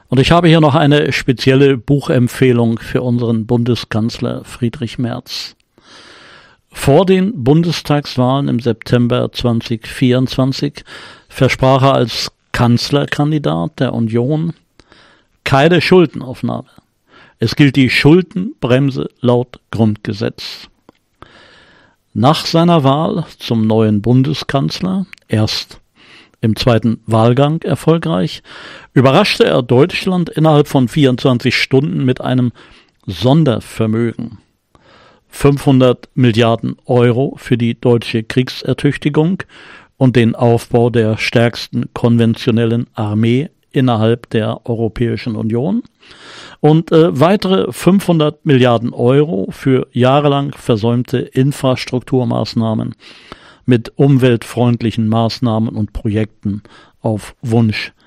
Und ich habe hier noch eine spezielle Buchempfehlung für unseren Bundeskanzler Friedrich Merz. Vor den Bundestagswahlen im September 2024 versprach er als Kanzlerkandidat der Union keine Schuldenaufnahme. Es gilt die Schuldenbremse laut Grundgesetz. Nach seiner Wahl zum neuen Bundeskanzler, erst im zweiten Wahlgang erfolgreich, überraschte er Deutschland innerhalb von 24 Stunden mit einem Sondervermögen. 500 Milliarden Euro für die deutsche Kriegsertüchtigung und den Aufbau der stärksten konventionellen Armee innerhalb der Europäischen Union und weitere 500 Milliarden Euro für jahrelang versäumte Infrastrukturmaßnahmen mit umweltfreundlichen Maßnahmen und Projekten auf Wunsch